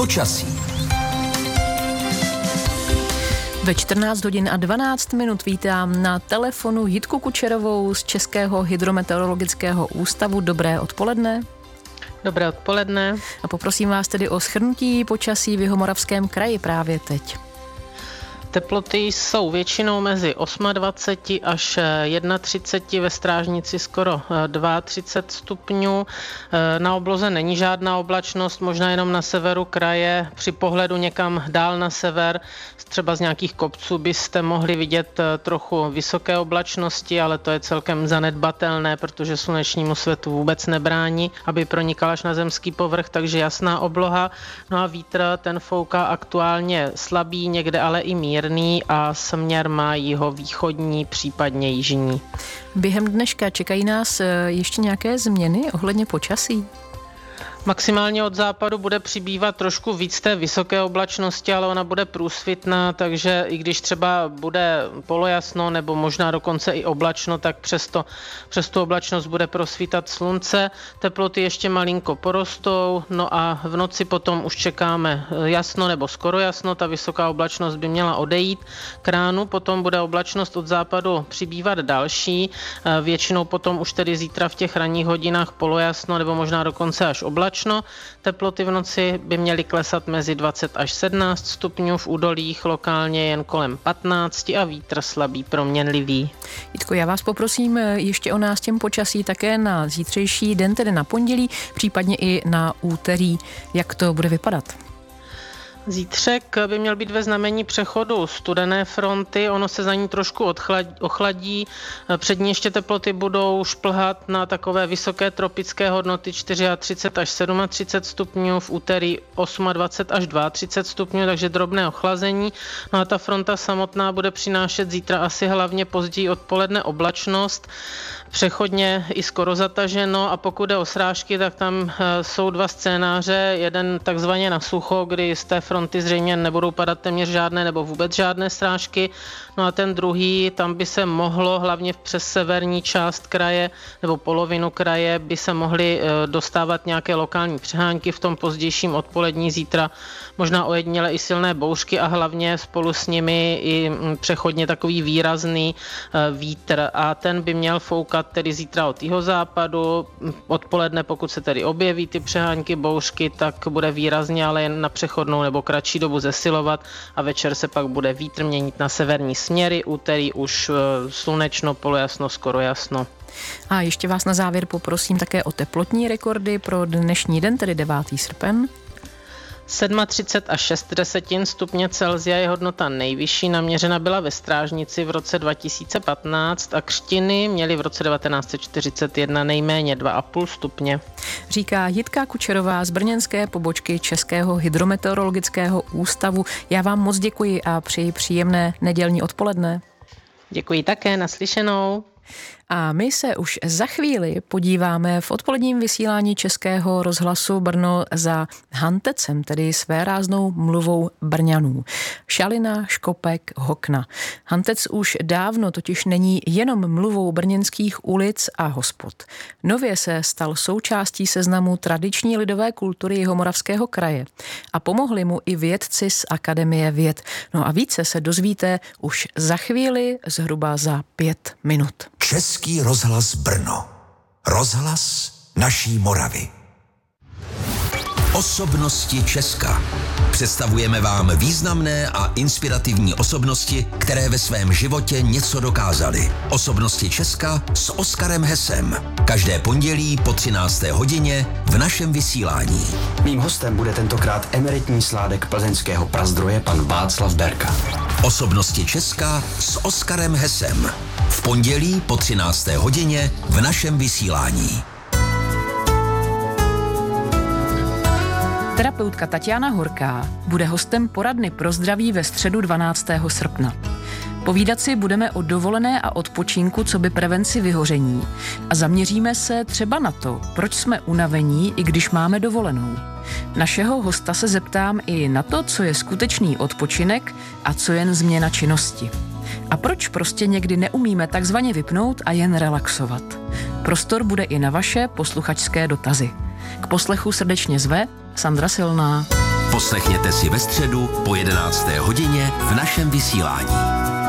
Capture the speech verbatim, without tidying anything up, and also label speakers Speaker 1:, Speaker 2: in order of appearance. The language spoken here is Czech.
Speaker 1: Počasí.
Speaker 2: Ve čtrnáct hodin a dvanáct minut vítám na telefonu Jitku Kučerovou z Českého hydrometeorologického ústavu. Dobré odpoledne.
Speaker 3: Dobré odpoledne.
Speaker 2: A poprosím vás tedy o shrnutí počasí v Jihomoravském kraji právě teď.
Speaker 3: Teploty jsou většinou mezi dvacet osm až třicet jedna, ve Strážnici skoro třicet dva stupňů. Na obloze není žádná oblačnost, možná jenom na severu kraje. Při pohledu někam dál na sever, třeba z nějakých kopců, byste mohli vidět trochu vysoké oblačnosti, ale to je celkem zanedbatelné, protože slunečnímu světu vůbec nebrání, aby pronikal až na zemský povrch, takže jasná obloha. No a vítr, ten fouká aktuálně slabý, někde ale i mírný a směr má jihovýchodní, případně jižní.
Speaker 2: Během dneška čekají nás ještě nějaké změny ohledně počasí?
Speaker 3: Maximálně od západu bude přibývat trošku víc té vysoké oblačnosti, ale ona bude průsvitná, takže i když třeba bude polojasno nebo možná dokonce i oblačno, tak přesto, přes tu oblačnost bude prosvítat slunce. Teploty ještě malinko porostou, no a v noci potom už čekáme jasno nebo skoro jasno, ta vysoká oblačnost by měla odejít k ránu, potom bude oblačnost od západu přibývat další, většinou potom už tedy zítra v těch ranních hodinách polojasno nebo možná dokonce až oblačno. Teploty v noci by měly klesat mezi dvacet až sedmnáct stupňů, v údolích lokálně jen kolem patnáct a vítr slabý proměnlivý.
Speaker 2: Jitko, já vás poprosím ještě o nástěn počasí také na zítřejší den, tedy na pondělí, případně i na úterý. Jak to bude vypadat?
Speaker 3: Zítřek by měl být ve znamení přechodu studené fronty, ono se za ní trošku ochladí, přední ještě teploty budou šplhat na takové vysoké tropické hodnoty třicet čtyři až třicet sedm stupňů, v úterý dvacet osm až třicet dva stupňů, takže drobné ochlazení. No a ta fronta samotná bude přinášet zítra asi hlavně později odpoledne oblačnost, přechodně i skoro zataženo, a pokud jde o srážky, tak tam jsou dva scénáře, jeden takzvaně na sucho, kdy z té fronty zřejmě nebudou padat téměř žádné nebo vůbec žádné srážky, no a ten druhý, tam by se mohlo, hlavně přes severní část kraje nebo polovinu kraje, by se mohly dostávat nějaké lokální přehánky v tom pozdějším odpolední zítra, možná ojediněle i silné bouřky a hlavně spolu s nimi i přechodně takový výrazný vítr, a ten by měl foukat tedy zítra od jihozápadu, odpoledne pokud se tedy objeví ty přehánky, bouřky, tak bude výrazně, ale jen na přechodnou nebo kratší dobu zesilovat a večer se pak bude vítr měnit na severní směry, úterý už slunečno, polojasno, skoro jasno.
Speaker 2: A ještě vás na závěr poprosím také o teplotní rekordy pro dnešní den, tedy devátý srpen.
Speaker 3: třicet sedm až šest desetin stupně Celsia je hodnota nejvyšší, naměřena byla ve Strážnici v roce dva tisíce patnáct a Křtiny měly v roce devatenáct set čtyřicet jedna nejméně dva a půl stupně.
Speaker 2: Říká Jitka Kučerová z brněnské pobočky Českého hydrometeorologického ústavu. Já vám moc děkuji a přeji příjemné nedělní odpoledne.
Speaker 3: Děkuji také, naslyšenou.
Speaker 2: A my se už za chvíli podíváme v odpoledním vysílání Českého rozhlasu Brno za hantecem, tedy svéráznou mluvou Brňanů. Šalina, škopek, hokna. Hantec už dávno totiž není jenom mluvou brněnských ulic a hospod. Nově se stal součástí seznamu tradiční lidové kultury Jihomoravského kraje a pomohli mu i vědci z Akademie věd. No a více se dozvíte už za chvíli, zhruba za pět minut.
Speaker 1: Český rozhlas Brno. Rozhlas naší Moravy. Osobnosti Česka. Představujeme vám významné a inspirativní osobnosti, které ve svém životě něco dokázaly. Osobnosti Česka s Oskarem Hesem. Každé pondělí po třinácté hodině v našem vysílání.
Speaker 4: Mým hostem bude tentokrát emeritní sládek plzeňského prazdroje pan Václav Berka.
Speaker 1: Osobnosti Česka s Oskarem Hesem. V pondělí po třinácté hodině v našem vysílání.
Speaker 2: Terapeutka Tatiana Horká bude hostem poradny pro zdraví ve středu dvanáctého srpna. Povídat si budeme o dovolené a odpočinku coby prevenci vyhoření a zaměříme se třeba na to, proč jsme unavení, i když máme dovolenou. Našeho hosta se zeptám i na to, co je skutečný odpočinek a co jen změna činnosti. A proč prostě někdy neumíme takzvaně vypnout a jen relaxovat. Prostor bude i na vaše posluchačské dotazy. K poslechu srdečně zve Sandra Silná.
Speaker 1: Poslechněte si ve středu po jedenácté hodině v našem vysílání.